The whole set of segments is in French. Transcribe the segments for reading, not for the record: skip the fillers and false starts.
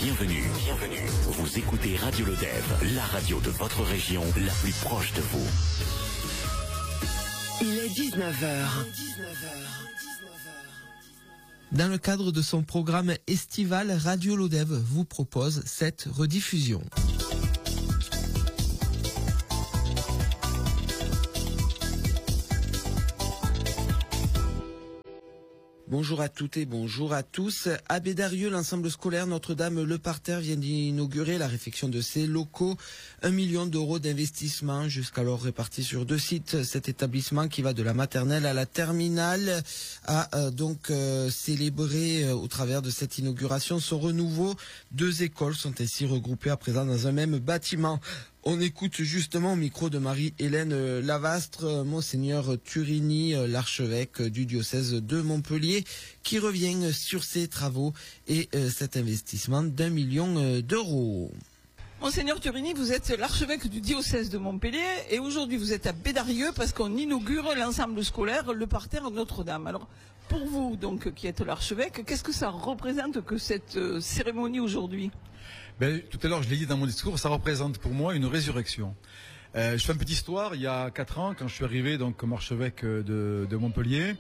Bienvenue. Vous écoutez Radio Lodève, la radio de votre région, la plus proche de vous. Il est 19h. Dans le cadre de son programme estival, Radio Lodève vous propose cette rediffusion. Bonjour à toutes et bonjour à tous. À Bédarieux, l'ensemble scolaire Notre-Dame-le-Parterre vient d'inaugurer la réfection de ses locaux. 1 million d'euros d'investissement, jusqu'alors répartis sur 2 sites. Cet établissement qui va de la maternelle à la terminale a donc célébré au travers de cette inauguration son renouveau. 2 écoles sont ainsi regroupées à présent dans un même bâtiment. On écoute justement au micro de Marie-Hélène Lavastre, Monseigneur Turini, l'archevêque du diocèse de Montpellier, qui revient sur ses travaux et cet investissement d'1 million d'euros. Monseigneur Turini, vous êtes l'archevêque du diocèse de Montpellier et aujourd'hui vous êtes à Bédarieux parce qu'on inaugure l'ensemble scolaire, le parterre Notre-Dame. Alors, pour vous, donc, qui êtes l'archevêque, qu'est-ce que ça représente que cette cérémonie aujourd'hui ? Tout à l'heure, je l'ai dit dans mon discours, ça représente pour moi une résurrection. Je fais une petite histoire. Il y a 4 ans, quand je suis arrivé donc comme archevêque de Montpellier,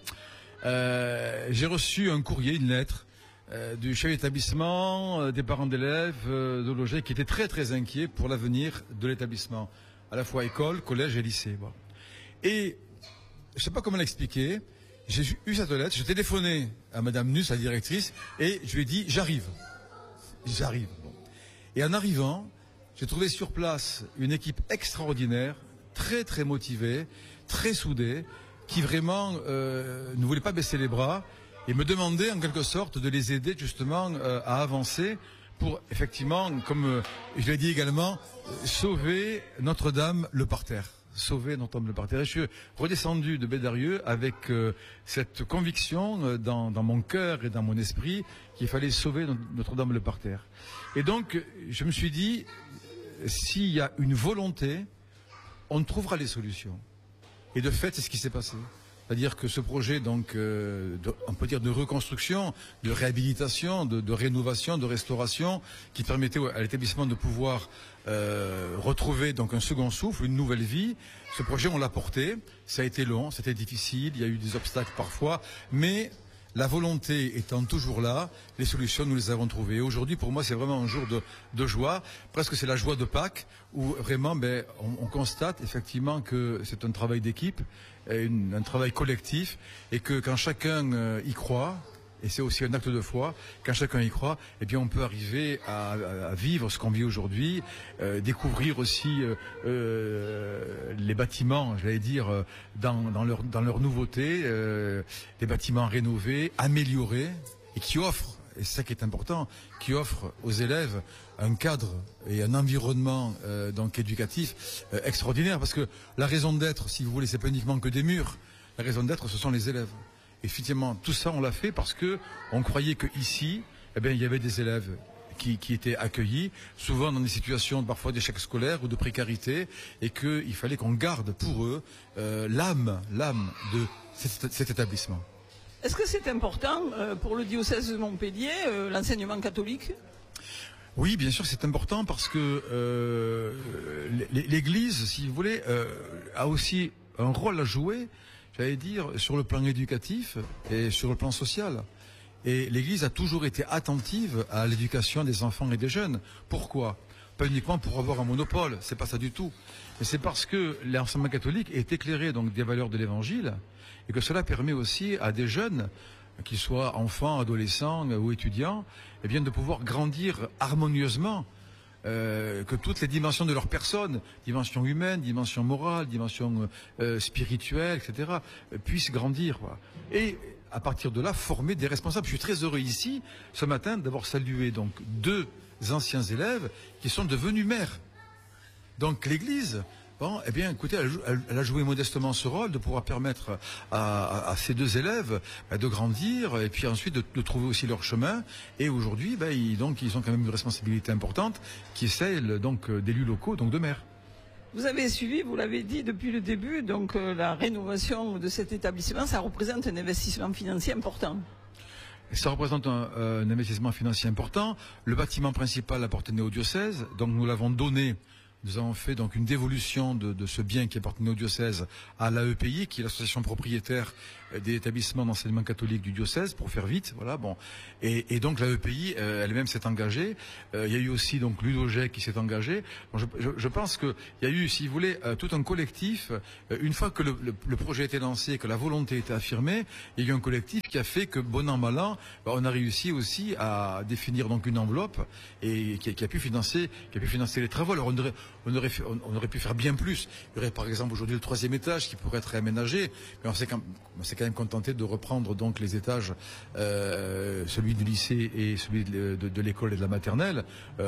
j'ai reçu un courrier, une lettre du chef d'établissement, des parents d'élèves, de logés, qui étaient très très inquiets pour l'avenir de l'établissement, à la fois école, collège et lycée. Bon. Et je sais pas comment l'expliquer. J'ai eu cette lettre, j'ai téléphoné à Madame Nuss, la directrice, et je lui ai dit j'arrive. Bon. Et en arrivant, j'ai trouvé sur place une équipe extraordinaire, très très motivée, très soudée, qui vraiment ne voulait pas baisser les bras et me demandait en quelque sorte de les aider justement à avancer pour effectivement, comme je l'ai dit également, sauver Notre-Dame le parterre. Sauver Notre-Dame le parterre. Et je suis redescendu de Bédarieux avec cette conviction dans mon cœur et dans mon esprit qu'il fallait sauver Notre-Dame le parterre. Et donc, je me suis dit, s'il y a une volonté, on trouvera les solutions. Et de fait, c'est ce qui s'est passé. C'est-à-dire que ce projet, donc, on peut dire de reconstruction, de réhabilitation, de rénovation, de restauration, qui permettait à l'établissement de pouvoir retrouver donc un second souffle, une nouvelle vie. Ce projet, on l'a porté. Ça a été long, c'était difficile, il y a eu des obstacles parfois, mais la volonté étant toujours là, les solutions, nous les avons trouvées. Aujourd'hui, pour moi, c'est vraiment un jour de joie. Presque c'est la joie de Pâques, où vraiment, on constate effectivement que c'est un travail d'équipe, un travail collectif, et que quand chacun y croit, et c'est aussi un acte de foi, quand chacun y croit, eh bien on peut arriver à vivre ce qu'on vit aujourd'hui, découvrir aussi les bâtiments, j'allais dire, dans leur nouveauté, des bâtiments rénovés, améliorés, et qui offrent, et c'est ça qui est important, qui offrent aux élèves un cadre et un environnement donc éducatif extraordinaire, parce que la raison d'être, si vous voulez, c'est pas uniquement que des murs, la raison d'être, ce sont les élèves. Effectivement, tout ça, on l'a fait parce que on croyait que ici, il y avait des élèves qui étaient accueillis, souvent dans des situations parfois d'échec scolaire ou de précarité, et qu'il fallait qu'on garde pour eux l'âme de cet établissement. Est-ce que c'est important pour le diocèse de Montpellier, l'enseignement catholique ? Oui, bien sûr, c'est important parce que l'Église, si vous voulez, a aussi un rôle à jouer, j'allais dire, sur le plan éducatif et sur le plan social. Et l'Église a toujours été attentive à l'éducation des enfants et des jeunes. Pourquoi ? Pas uniquement pour avoir un monopole, c'est pas ça du tout. Mais c'est parce que l'enseignement catholique est éclairé donc des valeurs de l'Évangile, et que cela permet aussi à des jeunes, qu'ils soient enfants, adolescents ou étudiants, eh bien de pouvoir grandir harmonieusement. Que toutes les dimensions de leur personne, dimension humaine, dimension morale, dimension spirituelle, etc., puissent grandir. Quoi. Et à partir de là, former des responsables. Je suis très heureux ici, ce matin, d'avoir salué donc 2 anciens élèves qui sont devenus maires. Donc l'Église, eh bien, écoutez, elle a joué modestement ce rôle de pouvoir permettre à ces 2 élèves de grandir et puis ensuite de trouver aussi leur chemin. Et aujourd'hui, ils ont quand même une responsabilité importante qui est celle donc d'élus locaux, donc de maires. Vous avez suivi, vous l'avez dit depuis le début, donc la rénovation de cet établissement, ça représente un investissement financier important. Et ça représente un investissement financier important. Le bâtiment principal appartenait au diocèse, donc nous l'avons donné. Nous avons fait donc une dévolution de ce bien qui appartenait au diocèse à l'AEPI, qui est l'association propriétaire des établissements d'enseignement catholique du diocèse, pour faire vite. Voilà, bon. Et donc l'AEPI elle-même s'est engagée. Il y a eu aussi donc l'UDOGEC qui s'est engagé. Bon, je pense qu'il y a eu, si vous voulez, tout un collectif. Une fois que le projet a été lancé, que la volonté était affirmée, il y a eu un collectif qui a fait que, bon an mal an, on a réussi aussi à définir donc une enveloppe et qui a pu financer les travaux. Alors on aurait pu faire bien plus. Il y aurait par exemple aujourd'hui le 3e étage qui pourrait être réaménagé, mais on s'est quand même contenté de reprendre donc les étages, celui du lycée et celui de l'école et de la maternelle,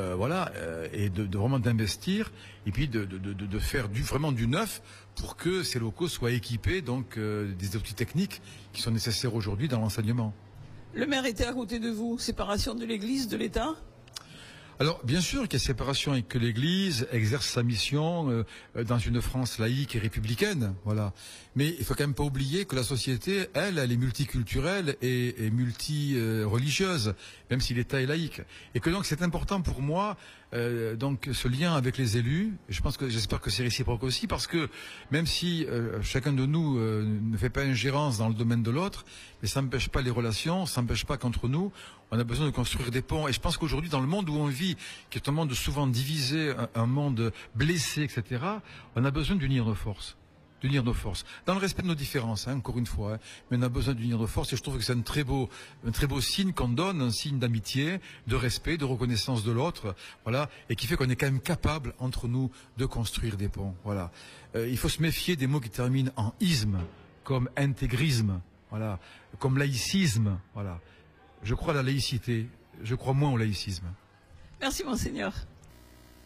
et de vraiment d'investir et puis de faire vraiment du neuf pour que ces locaux soient équipés donc des outils techniques qui sont nécessaires aujourd'hui dans l'enseignement. Le maire était à côté de vous, séparation de l'Église, de l'État? Alors, bien sûr qu'il y a séparation et que l'Église exerce sa mission dans une France laïque et républicaine, voilà. Mais il faut quand même pas oublier que la société, elle est multiculturelle et multi-religieuse, même si l'État est laïque. Et que donc c'est important pour moi, donc ce lien avec les élus. J'espère que c'est réciproque aussi, parce que même si chacun de nous ne fait pas ingérence dans le domaine de l'autre, mais ça n'empêche pas les relations, ça n'empêche pas qu'entre nous, on a besoin de construire des ponts. Et je pense qu'aujourd'hui, dans le monde où on vit, qui est un monde souvent divisé, un monde blessé, etc., on a besoin d'unir nos forces. D'unir nos forces. Dans le respect de nos différences, encore une fois, mais on a besoin d'unir nos forces, et je trouve que c'est un très beau signe qu'on donne, un signe d'amitié, de respect, de reconnaissance de l'autre, voilà, et qui fait qu'on est quand même capable, entre nous, de construire des ponts, voilà. Il faut se méfier des mots qui terminent en isme, comme intégrisme, voilà, comme laïcisme, voilà. Je crois à la laïcité, je crois moins au laïcisme. Merci, Monseigneur.